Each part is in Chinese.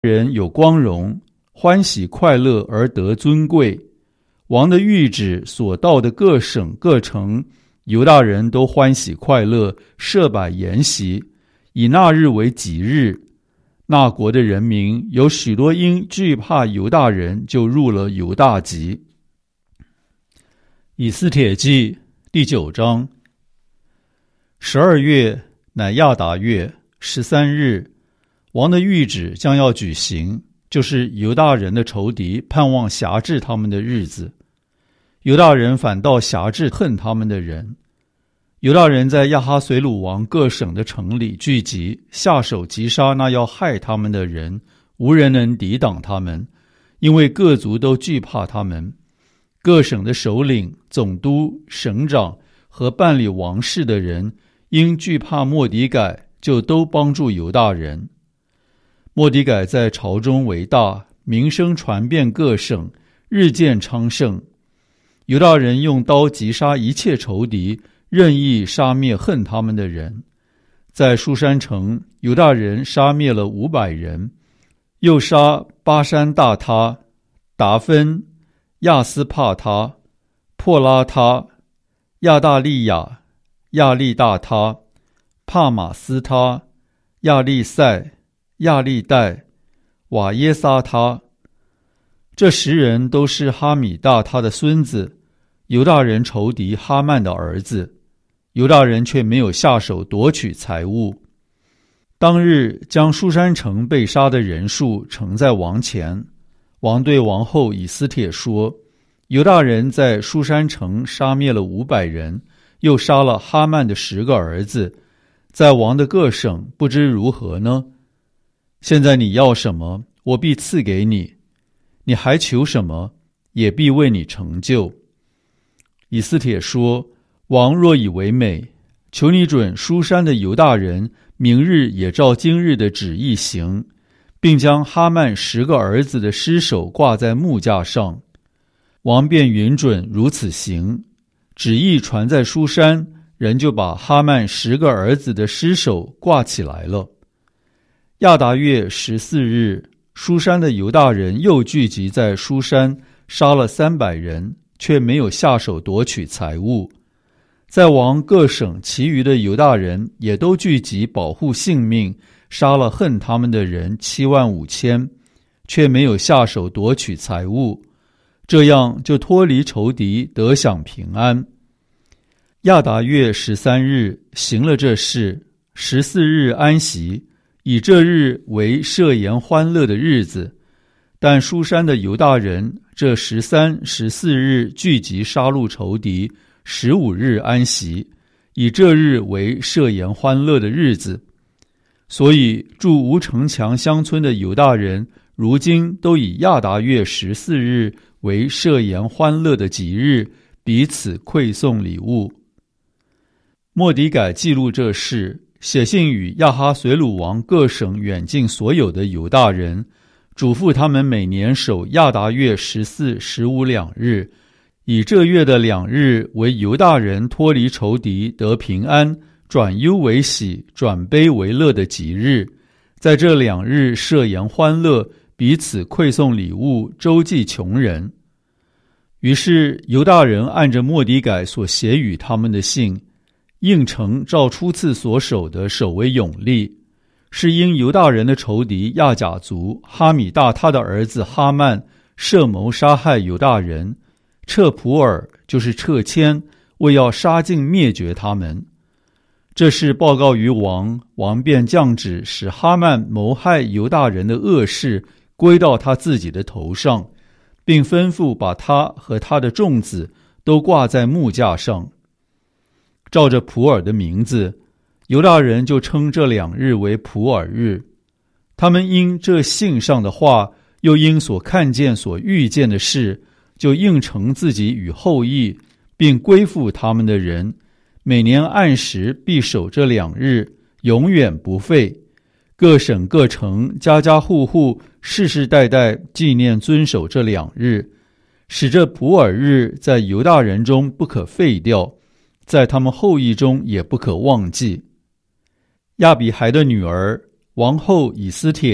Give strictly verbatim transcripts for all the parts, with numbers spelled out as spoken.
人有光荣，欢喜快乐而得尊贵。王的谕旨所到的各省各城，犹大人都欢喜快乐，设摆筵席，以那日为己日。那国的人民有许多因惧怕犹大人，就入了犹大籍。以斯帖记第九章。十二月乃亚达月十三日，王的谕旨将要举行，就是犹大人的仇敌盼望辖制他们的日子。犹大人反倒辖制恨他们的人。犹大人在亚哈随鲁王各省的城里聚集，下手击杀那要害他们的人，无人能抵挡他们，因为各族都惧怕他们。各省的首领、总督、省长和办理王事的人，因惧怕末底改，就都帮助犹大人。末底改在朝中为大，名声传遍各省，日渐昌盛。犹大人用刀击杀一切仇敌，任意杀灭恨他们的人。在书珊城，犹大人杀灭了五百人，又杀巴山大他、达芬、亚斯帕他、破拉他、亚大利亚、亚利大他、帕马斯他、亚利塞、亚利代、瓦耶撒他。这十人都是哈米大他的孙子，犹大人仇敌哈曼的儿子。犹大人却没有下手夺取财物。当日将书珊城被杀的人数呈在王前。王对王后以斯帖说，犹大人在书珊城杀灭了五百人，又杀了哈曼的十个儿子，在王的各省不知如何呢？现在你要什么，我必赐给你，你还求什么，也必为你成就。以斯帖说，王若以为美，求你准书珊的犹大人明日也照今日的旨意行，并将哈曼十个儿子的尸首挂在木架上。王便允准如此行，旨意传在书珊，人就把哈曼十个儿子的尸首挂起来了。亚达月十四日，书珊的犹大人又聚集在书珊，杀了三百人，却没有下手夺取财物。在王各省其余的犹大人也都聚集保护性命，杀了恨他们的人七万五千，却没有下手夺取财物，这样就脱离仇敌，得享平安。亚达月十三日行了这事，十四日安息，以这日为设筵欢乐的日子。但书珊的犹大人这十三、十四日聚集杀戮仇敌，十五日安息，以这日为设筵欢乐的日子。所以住无城墙乡村的犹大人，如今都以亚达月十四日为设筵欢乐的吉日，彼此馈送礼物。末底改记录这事，写信与亚哈随鲁王各省远近所有的犹大人，嘱咐他们每年守亚达月十四、十五两日，以这月的两日为犹大人脱离仇敌，得平安，转忧为喜，转悲为乐的吉日。在这两日设筵欢乐，彼此馈送礼物，周济穷人。于是犹大人按着末底改所写与他们的信，应承照初次所守的守为永立。是因犹大人的仇敌亚甲族哈米大他的儿子哈曼设谋杀害犹大人，撤普尔就是撤迁，为要杀尽灭绝他们。这事报告于王，王便降旨使哈曼谋害犹大人的恶事归到他自己的头上，并吩咐把他和他的众子都挂在木架上。照着普尔的名字，犹大人就称这两日为普尔日。他们因这信上的话，又因所看见所遇见的事，就应承自己与后裔，并归附他们的人，每年按时必守这两日，永远不废。各省各城家家户户世世代代纪念遵守这两日，使这普尔日在犹大人中不可废掉，在他们后裔中也不可忘记。亚比孩的女儿王后以斯帖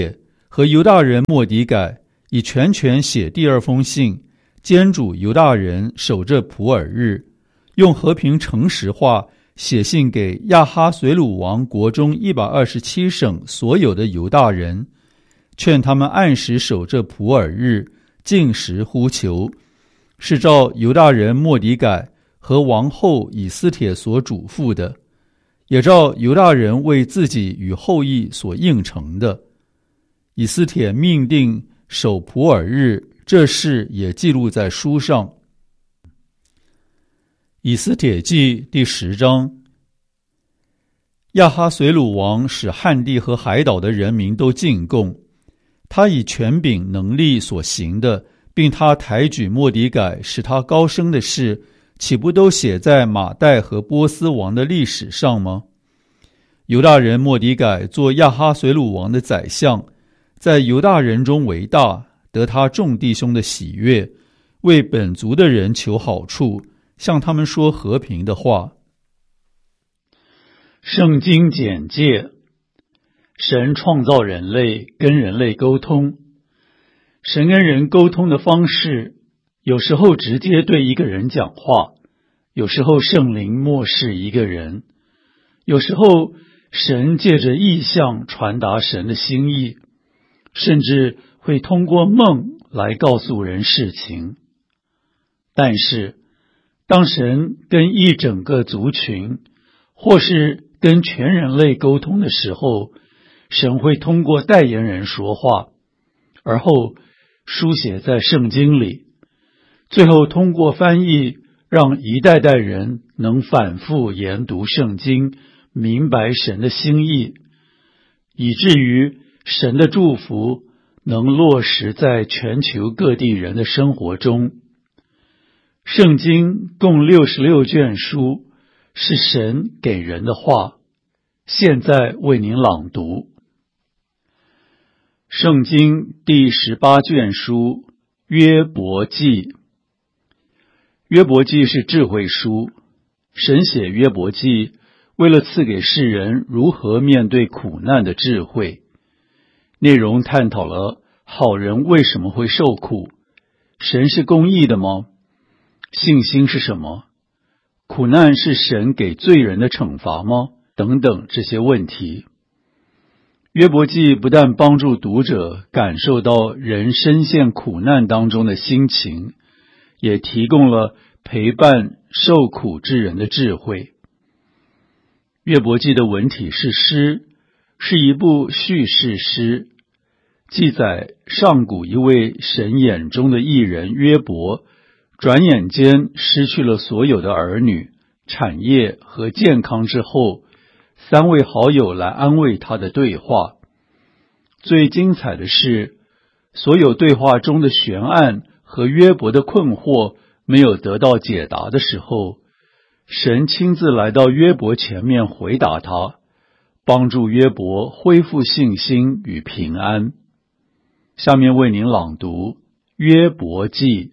和犹大人末底改以全权写第二封信，监主犹大人守着普尔日，用和平诚实话写信给亚哈随鲁王国中一百二十七省所有的犹大人，劝他们按时守着普尔日，禁食呼求，是照犹大人末底改和王后以斯帖所嘱咐的，也照犹大人为自己与后裔所应承的。以斯帖命定守普尔日，这事也记录在书上。以斯帖记第十章。亚哈随鲁王使汉地和海岛的人民都进贡，他以权柄能力所行的，并他抬举末底改使他高升的事，岂不都写在马代和波斯王的历史上吗？犹大人末底改做亚哈随鲁王的宰相，在犹大人中为大，得他众弟兄的喜悦，为本族的人求好处，向他们说和平的话。 圣经简介：神创造人类，跟人类沟通。神跟人沟通的方式，有时候直接对一个人讲话，有时候圣灵默示一个人，有时候神借着异象传达神的心意，甚至会通过梦来告诉人事情。但是，当神跟一整个族群，或是跟全人类沟通的时候，神会通过代言人说话，而后书写在圣经里，最后通过翻译，让一代代人能反复研读圣经，明白神的心意，以至于神的祝福能落实在全球各地人的生活中。圣经共六十六卷书，是神给人的话，现在为您朗读。圣经第十八卷书，约伯记。约伯记是智慧书，神写约伯记，为了赐给世人如何面对苦难的智慧。内容探讨了好人为什么会受苦，神是公义的吗？信心是什么？苦难是神给罪人的惩罚吗？等等这些问题。约伯记不但帮助读者感受到人深陷苦难当中的心情，也提供了陪伴受苦之人的智慧。约伯记的文体是诗，是一部叙事诗，记载上古一位神眼中的义人约伯，转眼间失去了所有的儿女、产业和健康之后，三位好友来安慰他的对话。最精彩的是，所有对话中的悬案和约伯的困惑没有得到解答的时候，神亲自来到约伯前面回答他，帮助约伯恢复信心与平安。下面为您朗读约伯记。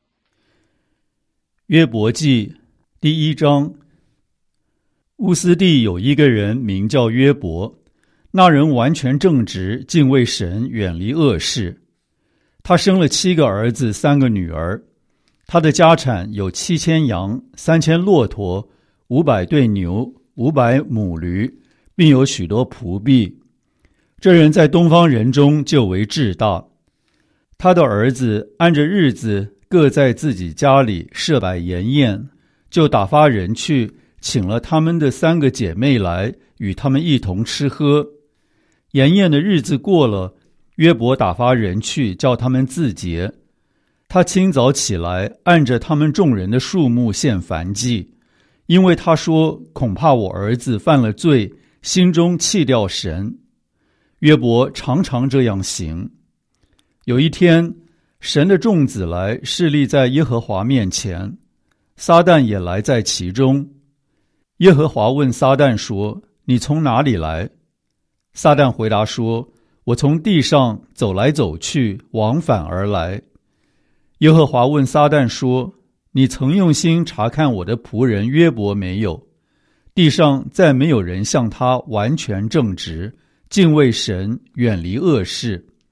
约伯记第一章。乌斯地有一个人名叫约伯，那人完全正直，敬畏神，远离恶事。他生了七个儿子，三个女儿。他的家产有七千羊，三千骆驼，五百对牛，五百母驴，并有许多仆婢。这人在东方人中就为至大。他的儿子按着日子各在自己家里设摆筵宴，就打发人去请了他们的三个姐妹来，与他们一同吃喝。筵宴的日子过了，约伯打发人去叫他们自洁。他清早起来，按着他们众人的数目献燔祭，因为他说，恐怕我儿子犯了罪，心中弃掉神。约伯常常这样行。有一天，神的众子来侍立在耶和华面前，撒旦也来在其中。耶和华问撒旦说，你从哪里来？撒旦回答说，我从地上走来走去，往返而来。耶和华问撒旦说，你曾用心查看我的仆人约伯没有？地上再没有人像他完全正直，敬畏神，远离恶事。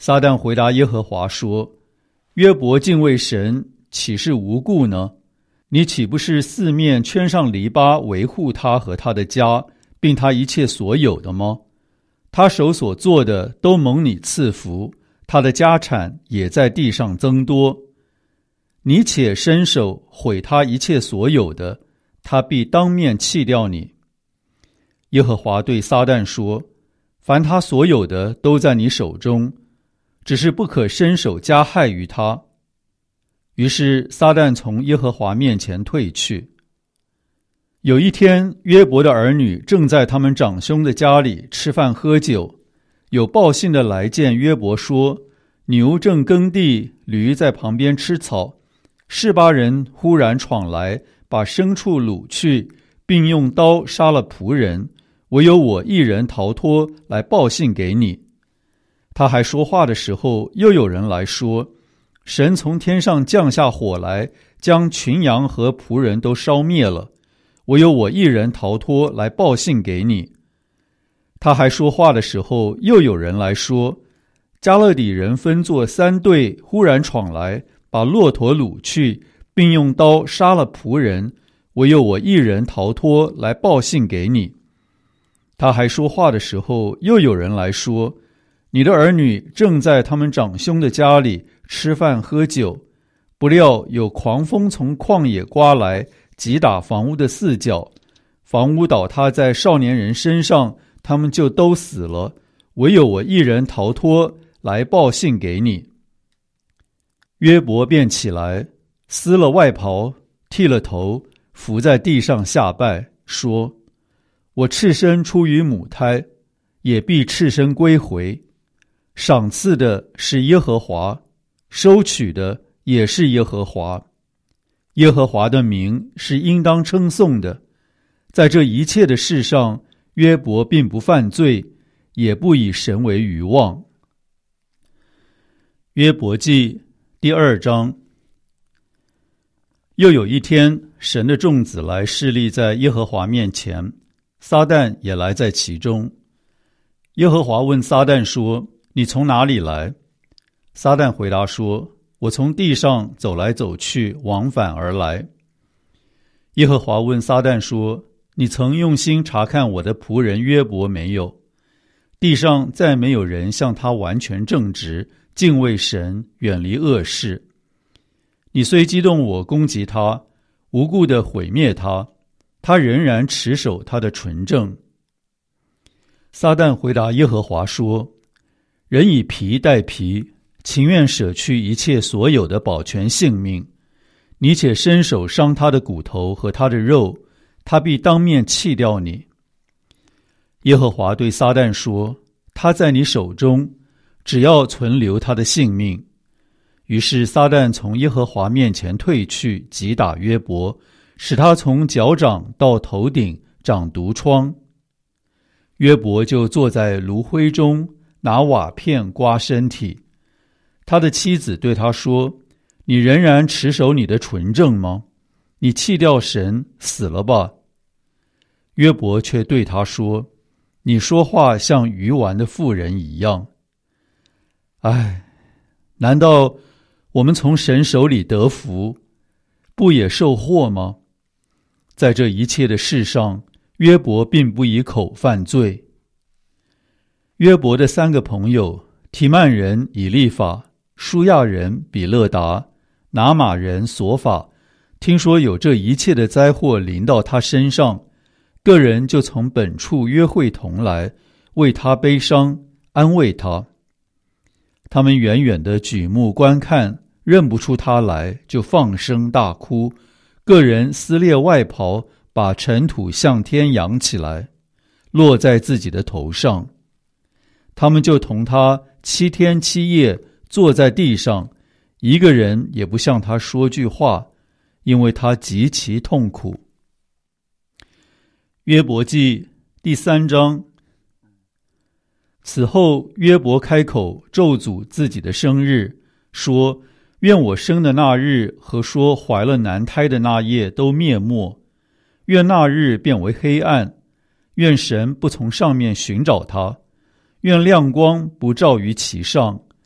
撒旦回答耶和华说：约伯敬畏神，岂是无故呢？你岂不是四面圈上篱笆，维护他和他的家，并他一切所有的吗？他手所做的都蒙你赐福，他的家产也在地上增多。你且伸手毁他一切所有的，他必当面弃掉你。耶和华对撒旦说：凡他所有的都在你手中，只是不可伸手加害于他。于是撒旦从耶和华面前退去。有一天，约伯的儿女正在他们长兄的家里吃饭喝酒，有报信的来见约伯说：牛正耕地，驴在旁边吃草，示巴人忽然闯来，把牲畜掳去，并用刀杀了仆人，唯有我一人逃脱，来报信给你。他还说话的时候，又有人来说：神从天上降下火来，将群羊和仆人都烧灭了，唯有我一人逃脱，来报信给你。他还说话的时候，又有人来说：加勒底人分作三队，忽然闯来，把骆驼掳去，并用刀杀了仆人，唯有我一人逃脱，来报信给你。他还说话的时候，又有人来说：你的儿女正在他们长兄的家里吃饭喝酒，不料有狂风从旷野刮来，击打房屋的四角，房屋倒塌在少年人身上，他们就都死了，唯有我一人逃脱，来报信给你。约伯便起来，撕了外袍，剃了头，伏在地上下拜，说：我赤身出于母胎，也必赤身归回。赏赐的是耶和华，收取的也是耶和华。耶和华的名是应当称颂的。在这一切的事上，约伯并不犯罪，也不以神为愚妄。约伯记第二章。又有一天，神的众子来侍立在耶和华面前，撒旦也来在其中。耶和华问撒旦说：你从哪里来？撒旦回答说：我从地上走来走去，往返而来。耶和华问撒旦说：你曾用心查看我的仆人约伯没有？地上再没有人像他完全正直，敬畏神，远离恶事。你虽激动我攻击他，无故地毁灭他，他仍然持守他的纯正。撒旦回答耶和华说：人以皮代皮，情愿舍去一切所有的保全性命。你且伸手伤他的骨头和他的肉，他必当面弃掉你。耶和华对撒旦说：他在你手中，只要存留他的性命。于是撒旦从耶和华面前退去，击打约伯，使他从脚掌到头顶长毒疮。约伯就坐在炉灰中，拿瓦片刮身体。他的妻子对他说：你仍然持守你的纯正吗？你弃掉神，死了吧。约伯却对他说：你说话像愚顽的妇人一样。唉，难道我们从神手里得福，不也受祸吗？在这一切的事上，约伯并不以口犯罪。约伯的三个朋友，提曼人以利法、舒亚人比勒达、拿马人索法，听说有这一切的灾祸临到他身上，个人就从本处约会同来，为他悲伤，安慰他。他们远远的举目观看，认不出他来，就放声大哭，个人撕裂外袍，把尘土向天扬起来，落在自己的头上。他们就同他七天七夜坐在地上，一个人也不向他说句话，因为他极其痛苦。约伯记第三章。此后约伯开口咒诅自己的生日，说：愿我生的那日和说怀了男胎的那夜都灭没，愿那日变为黑暗，愿神不从上面寻找他，愿亮光不照于其上，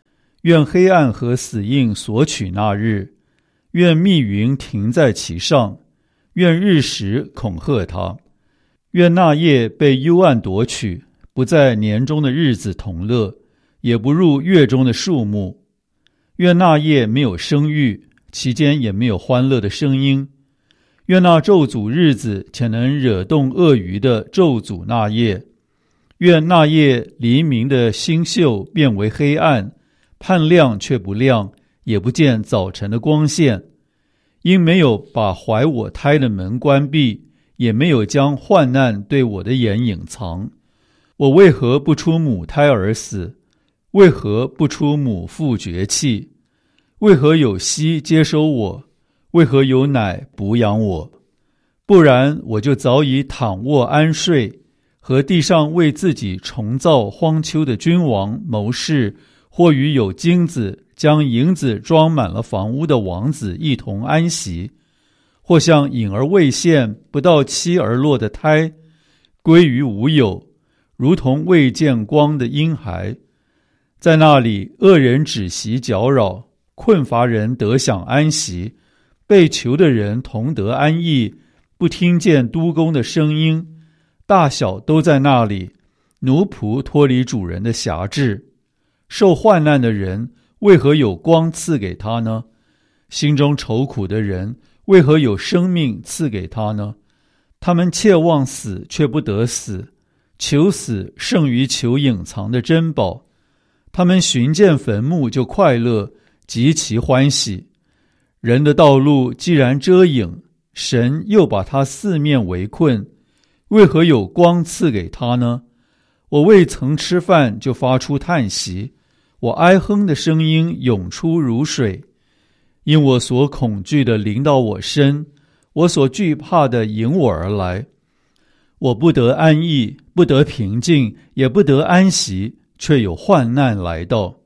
愿黑暗和死印索取那日，愿密云停在其上，愿日食恐吓他，愿那夜被幽暗夺取，不在年中的日子同乐，也不入月中的数目。愿那夜没有生育，其间也没有欢乐的声音。愿那咒诅日子且能惹动鳄鱼的咒诅那夜。愿那夜黎明的星宿变为黑暗，盼亮却不亮，也不见早晨的光线。因没有把怀我胎的门关闭，也没有将患难对我的眼隐藏。我为何不出母胎而死？为何不出母腹绝气？为何有息接收我？为何有奶哺养我？不然我就早已躺卧安睡，和地上为自己重造荒丘的君王谋士，或与有金子将银子装满了房屋的王子一同安息，或像隐而未现不到期而落的胎，归于无有，如同未见光的婴孩。在那里恶人止息搅扰，困乏人得享安息，被囚的人同得安逸，不听见督工的声音，大小都在那里，奴仆脱离主人的辖制。受患难的人为何有光赐给他呢？心中愁苦的人为何有生命赐给他呢？他们切望死却不得死，求死胜于求隐藏的珍宝。他们寻见坟墓就快乐，极其欢喜。人的道路既然遮影，神又把他四面围困，为何有光赐给他呢？我未曾吃饭就发出叹息，我哀哼的声音涌出如水。因我所恐惧的临到我身，我所惧怕的迎我而来。我不得安逸，不得平静，也不得安息，却有患难来到。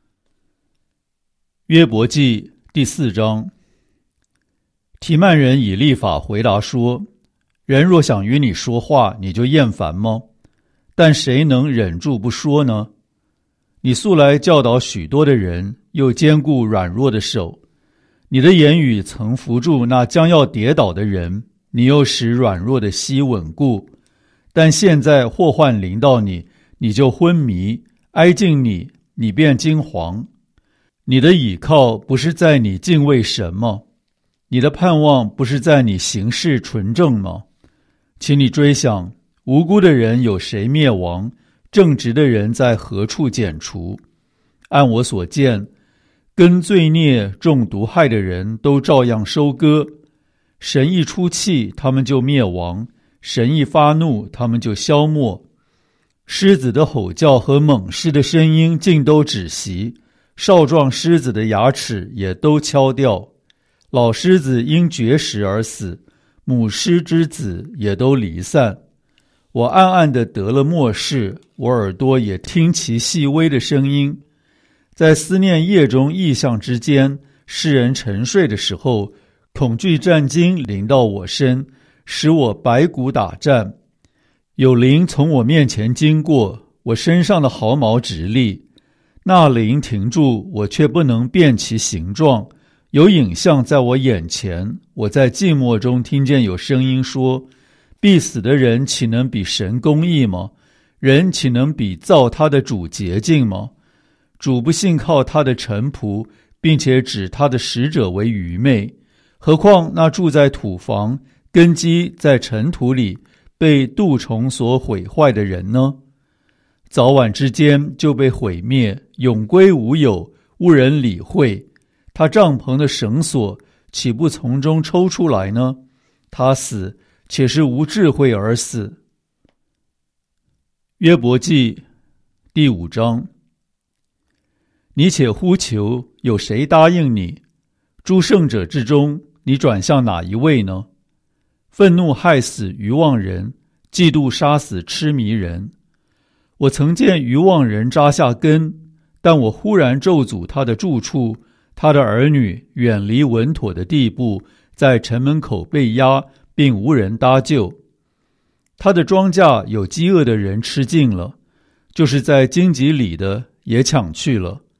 约伯记第四章。提曼人以利法回答说：人若想与你说话，你就厌烦吗？但谁能忍住不说呢？你素来教导许多的人，又坚固软弱的手。你的言语曾扶助那将要跌倒的人，你又使软弱的膝稳固。但现在祸患临到你，你就昏迷，挨近你，你便惊惶。你的倚靠不是在你敬畏神吗？你的盼望不是在你行事纯正吗？请你追想，无辜的人有谁灭亡？正直的人在何处剪除？按我所见，跟罪孽中毒害的人都照样收割。神一出气，他们就灭亡；神一发怒，他们就消没。狮子的吼叫和猛狮的声音尽都止息，少壮狮子的牙齿也都敲掉。老狮子因绝食而死，母狮之子也都离散。我暗暗地得了默示，我耳朵也听其细微的声音。在思念夜中异象之间，世人沉睡的时候，恐惧战惊临到我身，使我百骨打颤。有灵从我面前经过，我身上的毫毛直立。那灵停住，我却不能辨其形状。有影像在我眼前，我在寂寞中听见有声音说：必死的人岂能比神公义吗？人岂能比造他的主洁净吗？主不信靠他的臣仆，并且指他的使者为愚昧。何况那住在土房，根基在尘土里，被蠹虫所毁坏的人呢？早晚之间就被毁灭，永归无有，无人理会。他帐篷的绳索岂不从中抽出来呢？他死，且是无智慧而死。约伯记第五章。你且呼求，有谁答应你？诸圣者之中，你转向哪一位呢？愤怒害死愚妄人，嫉妒杀死痴迷人。我曾见愚妄人扎下根，但我忽然咒诅他的住处，他的儿女远离稳妥的地步，在城门口被压，并无人搭救。他的庄稼有饥饿的人吃尽了，就是在荆棘里的也抢去了。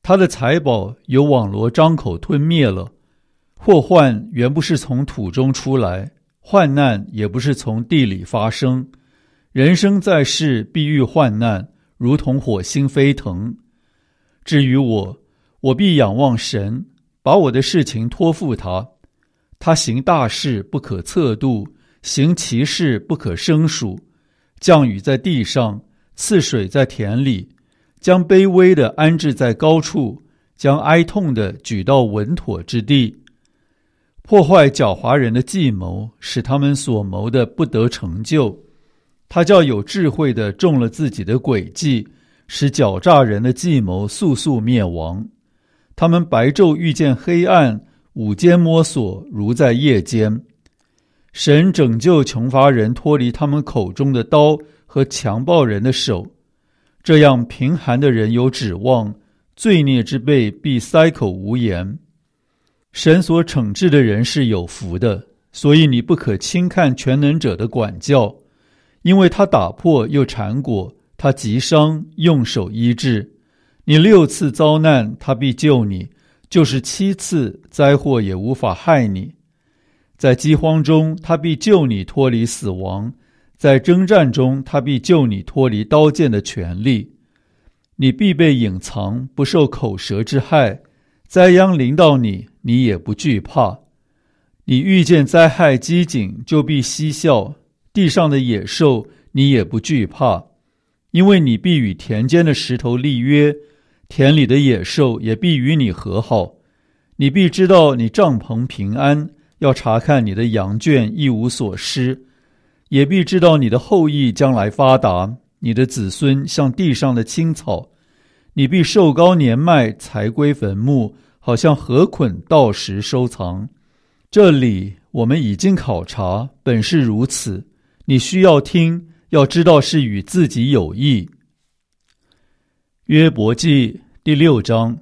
他的财宝有网罗张口吞灭了。祸患原不是从土中出来，患难也不是从地里发生。人生在世，必遇患难，如同火星飞腾。至于我，我必仰望神，把我的事情托付他。他行大事不可测度，行奇事不可胜数。降雨在地上，赐水在田里，将卑微的安置在高处，将哀痛的举到稳妥之地。破坏狡猾人的计谋，使他们所谋的不得成就。他叫有智慧的中了自己的诡计，使狡诈人的计谋速速灭亡。他们白昼遇见黑暗，午间摸索如在夜间。神拯救穷乏人脱离他们口中的刀和强暴人的手，这样贫寒的人有指望，罪孽之辈必塞口无言。神所惩治的人是有福的，所以你不可轻看全能者的管教，因为他打破又缠裹，他击伤用手医治。你六次遭难，他必救你，就是七次灾祸也无法害你。在饥荒中，他必救你脱离死亡；在征战中，他必救你脱离刀剑的权利。你必被隐藏，不受口舌之害。灾殃临到你，你也不惧怕。你遇见灾害饥馑，就必嬉笑；地上的野兽，你也不惧怕，因为你必与田间的石头立约，田里的野兽也必与你和好。你必知道你帐篷平安，要查看你的羊圈一无所失，也必知道你的后裔将来发达，你的子孙像地上的青草。你必寿高年迈，才归坟墓，好像禾捆到时收藏。这里我们已经考察，本是如此。你需要听，要知道是与自己有益。约伯记第六章。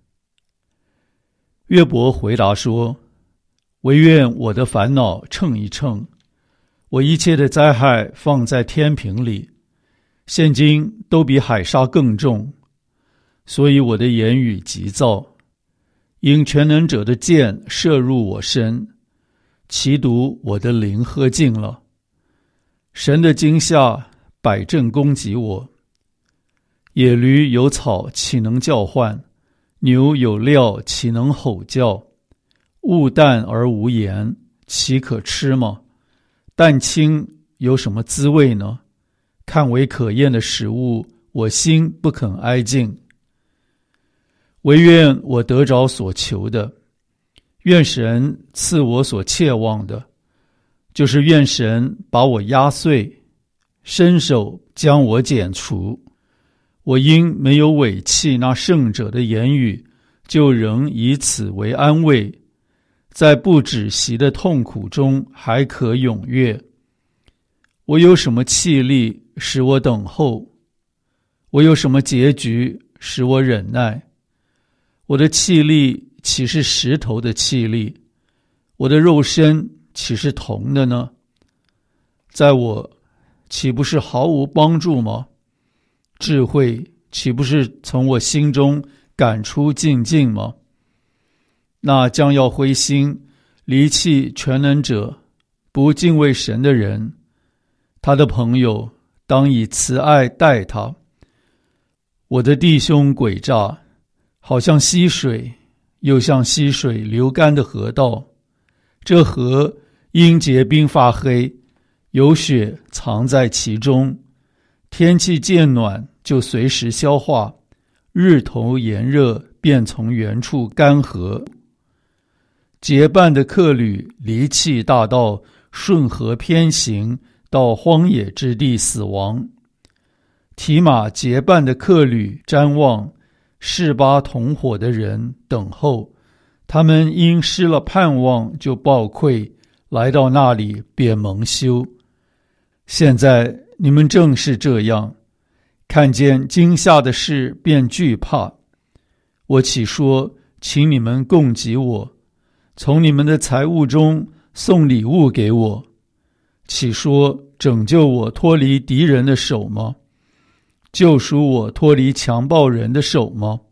约伯回答说：惟愿我的烦恼称一称，我一切的灾害放在天平里，现今都比海沙更重。所以我的言语急躁，因全能者的箭射入我身，其毒我的灵喝尽了。神的惊吓，百阵攻击我。野驴有草，岂能叫唤？牛有料，岂能吼叫？物淡而无盐，岂可吃吗？蛋清有什么滋味呢？看为可厌的食物，我心不肯挨近。惟愿我得着所求的，愿神赐我所切望的，就是愿神把我压碎，伸手将我剪除。我因没有违弃那圣者的言语，就仍以此为安慰，在不止息的痛苦中还可踊跃。我有什么气力使我等候？我有什么结局使我忍耐？我的气力岂是石头的气力？我的肉身岂是铜的呢？在我岂不是毫无帮助吗？智慧岂不是从我心中赶出尽尽吗？那将要灰心离弃全能者，不敬畏神的人，他的朋友当以慈爱待他。我的弟兄诡诈，好像溪水，又像溪水流干的河道。这河因结冰发黑，有雪藏在其中。天气渐暖，就随时消化；日头炎热，便从原处干涸。结伴的客旅离弃大道，顺河偏行，到荒野之地死亡。提马结伴的客旅瞻望，示巴同伙的人等候，他们因失了盼望，就暴愧，来到那里便蒙羞。现在你们正是这样，看见惊吓的事便惧怕。我岂说，请你们供给我，从你们的财物中送礼物给我？岂说拯救我脱离敌人的手吗？救赎我脱离强暴人的手吗？